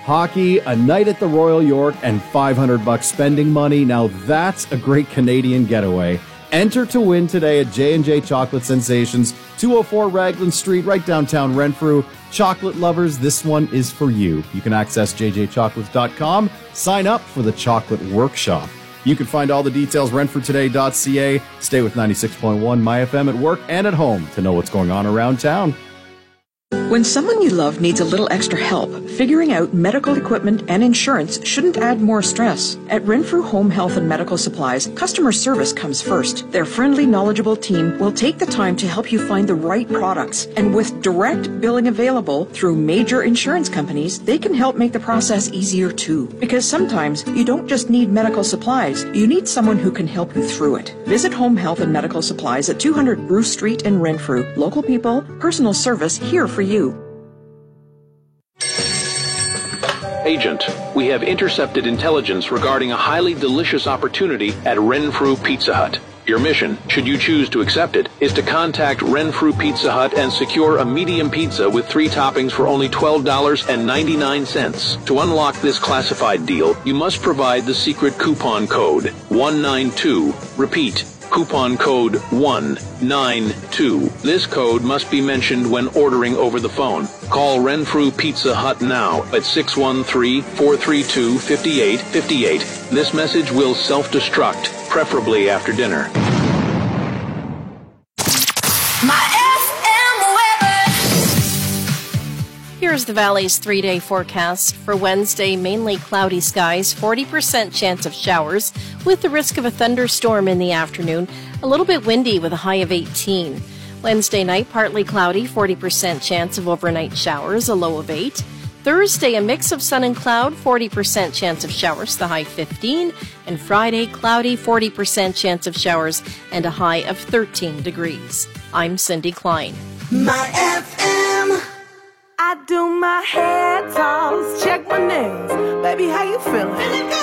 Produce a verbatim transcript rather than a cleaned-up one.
hockey, a night at the Royal York, and five hundred bucks spending money. Now that's a great Canadian getaway. Enter to win today at J and J Chocolate Sensations, two oh four Raglan Street, right downtown Renfrew. Chocolate lovers, this one is for you. You can access j j chocolates dot com. Sign up for the Chocolate Workshop. You can find all the details, renfrew today dot c a. Stay with ninety-six point one My F M at work and at home to know what's going on around town. When someone you love needs a little extra help, figuring out medical equipment and insurance shouldn't add more stress. At Renfrew Home Health and Medical Supplies, customer service comes first. Their friendly, knowledgeable team will take the time to help you find the right products. And with direct billing available through major insurance companies, they can help make the process easier too. Because sometimes you don't just need medical supplies, you need someone who can help you through it. Visit Home Health and Medical Supplies at two hundred Bruce Street in Renfrew. Local people, personal service here for you. Agent, we have intercepted intelligence regarding a highly delicious opportunity at Renfrew Pizza Hut. Your mission, should you choose to accept it, is to contact Renfrew Pizza Hut and secure a medium pizza with three toppings for only twelve dollars and ninety-nine cents. To unlock this classified deal, you must provide the secret coupon code one nine two. Repeat, coupon code one nine two. This code must be mentioned when ordering over the phone. Call Renfrew Pizza Hut now at six one three, four three two, five eight five eight. This message will self-destruct, preferably after dinner. Here's the Valley's three-day forecast. For Wednesday, mainly cloudy skies, forty percent chance of showers, with the risk of a thunderstorm in the afternoon, a little bit windy with a high of eighteen. Wednesday night, partly cloudy, forty percent chance of overnight showers, a low of eight. Thursday, a mix of sun and cloud, forty percent chance of showers, the high fifteen. And Friday, cloudy, forty percent chance of showers, and a high of thirteen degrees. I'm Cindy Klein. My F M. I do my hair toss, check my nails. Baby, how you feeling?